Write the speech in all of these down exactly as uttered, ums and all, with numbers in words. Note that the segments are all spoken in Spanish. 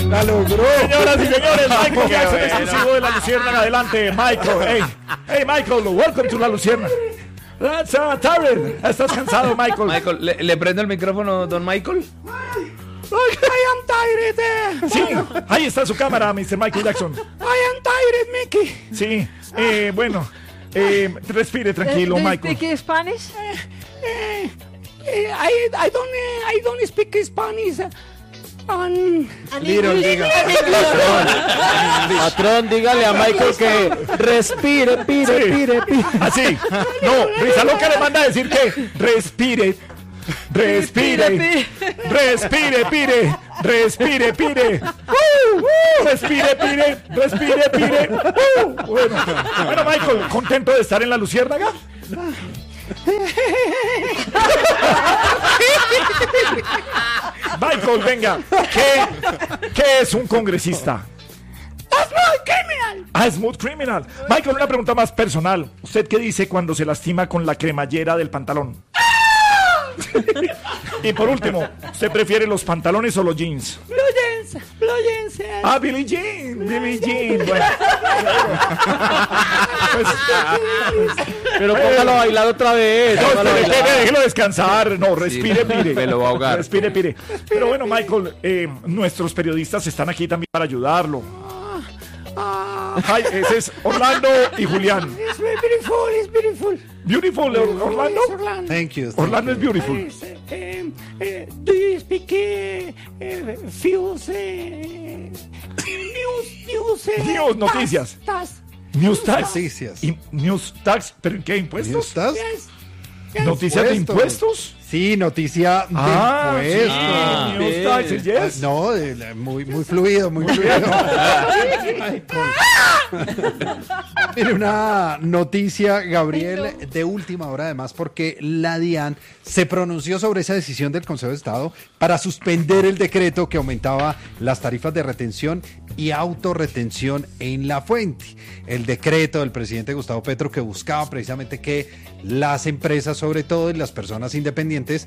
La logró. Señoras y señores, Michael Jackson exclusivo de La Luciérnaga. Adelante, Michael. Hey, hey, Michael, welcome to La Luciérnaga. That's uh, tired. Estás cansado, Michael. Michael, ¿le, le prendo el micrófono, don Michael? I am tired. Sí, ahí está su cámara, mister Michael Jackson. I am tired, Mickey. Sí, eh, bueno, eh, respire tranquilo, Do you Michael. speak Spanish? Eh, eh, I, I don't eh, I don't speak Spanish. Um, Little, diga. Patrón, dígale a Michael que respire, pire, Sí. pire, pire. Así. No, Risa Loca le manda a decir que respire. Respire. Respire, pire. Respire, pire. Uh, uh, respire, pire. Respire, pire. Uh, bueno. bueno, Michael, ¿contento de estar en La Luciérnaga? Michael, venga. ¿Qué, qué es un congresista? Smooth criminal. Ah, Smooth Criminal. Michael, una pregunta más personal. ¿Usted qué dice cuando se lastima con la cremallera del pantalón? Y por último, ¿usted prefiere los pantalones o los jeans? Blue jeans. Blue jeans. eh. Ah, Billie Jean, Billie Jean. Bueno. Pues, Pero póngalo a bailar otra vez. no, póngalo a espere, bailar. espere, déjelo descansar. No, respire, pire. me lo va a ahogar. Respire, pire. Pero bueno, Michael, eh, nuestros periodistas están aquí también para ayudarlo. Ay, ese es Orlando y Julián. It's very beautiful. It's beautiful. Beautiful, Orlando. It's Orlando. Thank you. Orlando es beautiful. Yes, eh, eh, do you speak eh, eh, feels eh, news news eh, News, noticias. tas, News tax. Noticias. Y- News tax, ¿pero en qué impuestos? ¿Estás? yes, yes. ¿Noticias de Impuestos. impuestos? Sí, noticia de Ah, impuestos. sí, news taxes, yes. No, de la- muy, muy fluido, muy fluido. Mire, una noticia, Gabriel, de última hora, además, porque la DIAN se pronunció sobre esa decisión del Consejo de Estado para suspender el decreto que aumentaba las tarifas de retención y autorretención en la fuente. El decreto del presidente Gustavo Petro que buscaba precisamente que las empresas, sobre todo y las personas independientes,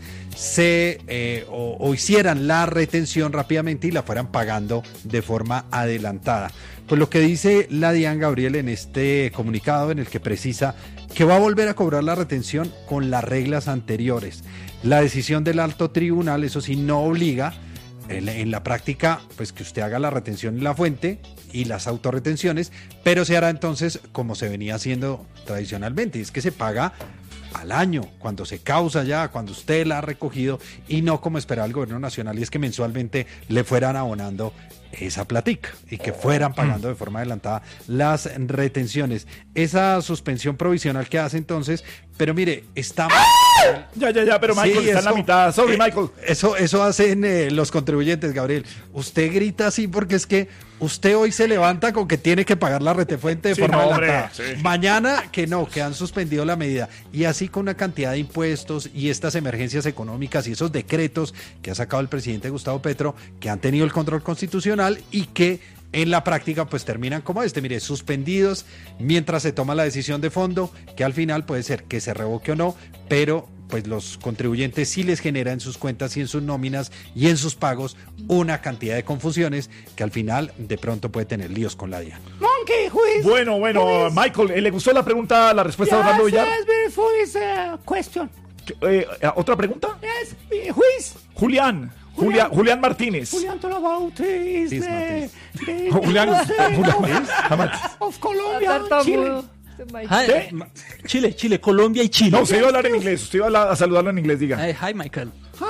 se eh, o, o hicieran la retención rápidamente y la fueran pagando de forma adelantada. Pues lo que dice la DIAN, Gabriel, en este comunicado en el que precisa que va a volver a cobrar la retención con las reglas anteriores. La decisión del alto tribunal, eso sí, no obliga en la, en la práctica, pues que usted haga la retención en la fuente y las autorretenciones, pero se hará entonces como se venía haciendo tradicionalmente, y es que se paga al año, cuando se causa ya, cuando usted la ha recogido, y no como esperaba el gobierno nacional, y es que mensualmente le fueran abonando esa platica y que fueran pagando de forma adelantada las retenciones. Esa suspensión provisional que hace entonces, pero mire, está... Ya, ya, ya, pero Michael Sí, está en la eso- mitad. Sorry, eh, Michael. Eso, eso hacen eh, los contribuyentes, Gabriel. Usted grita así porque es que usted hoy se levanta con que tiene que pagar la retefuente de Sí, forma no, hombre, adelantada. sí. Mañana que no, que han suspendido la medida. Y así con una cantidad de impuestos y estas emergencias económicas y esos decretos que ha sacado el presidente Gustavo Petro, que han tenido el control constitucional y que en la práctica pues terminan como este, mire, suspendidos mientras se toma la decisión de fondo, que al final puede ser que se revoque o no, pero pues los contribuyentes sí les genera en sus cuentas y en sus nóminas y en sus pagos una cantidad de confusiones que al final de pronto puede tener líos con la DIAN. Monkey, who is? Bueno, bueno, Michael, ¿eh, ¿le gustó la pregunta, la respuesta de Orlando Yes, Villar? yes, beautiful is a question. Eh, ¿Otra pregunta? Yes, who is? Julián, Julián, Julián Martínez. Julian talk about uh, is This the, Martínez. the, Julián, the Julián, of, of Colombia, Chile. Hi, ¿Qué? ma- Chile, Chile, Colombia y Chile. No, usted iba a hablar en inglés, usted iba a, la- a saludarlo en inglés, diga. Eh, hi, Michael.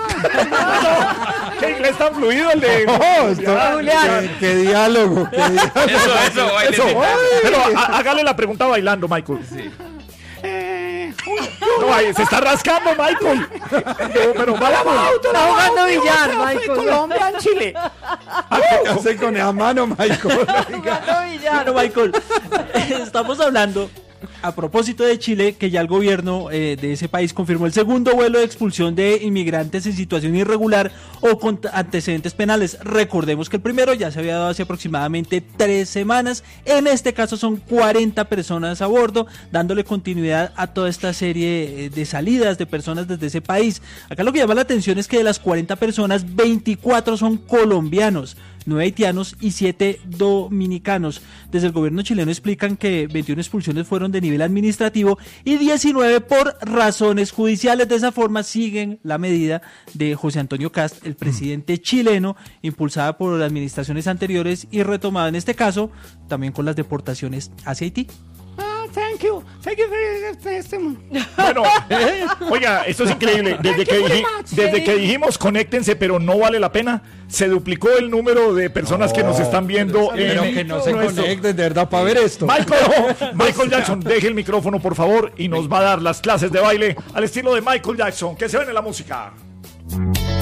¿Qué inglés tan fluido el de... ¡Oh, esto- Julián. qué, qué diálogo! qué diálogo. Eso, eso, baile. Eso, pero ha- hágale la pregunta bailando, Michael. Eh, No, ahí, se está rascando, Michael. No, pero vamos. Está jugando billar, of Michael. Colombia and Chile. ¿Qué hace con esa mano, Michael? Jugando billar. Bueno, Michael, estamos hablando a propósito de Chile, que ya el gobierno eh, de ese país confirmó el segundo vuelo de expulsión de inmigrantes en situación irregular o con t- antecedentes penales. Recordemos que el primero ya se había dado hace aproximadamente tres semanas. En este caso son cuarenta personas a bordo, dándole continuidad a toda esta serie eh, de salidas de personas desde ese país. Acá lo que llama la atención es que de las cuarenta personas, veinticuatro son colombianos. nueve haitianos y siete dominicanos. Desde el gobierno chileno explican que veintiuna expulsiones fueron de nivel administrativo y diecinueve por razones judiciales. De esa forma siguen la medida de José Antonio Cast, el presidente chileno, impulsada por administraciones anteriores y retomada en este caso también con las deportaciones hacia Haití. Ah, thank you. Thank you very much. Bueno, oiga, esto es increíble. Desde que, dij- desde que dijimos conéctense, pero no vale la pena, se duplicó el número de personas que nos están viendo. Pero en que no se nuestro- conecten, de verdad, para ver esto. Michael, Michael Jackson, deje el micrófono, por favor, y nos va a dar las clases de baile al estilo de Michael Jackson. Que se ven en la música.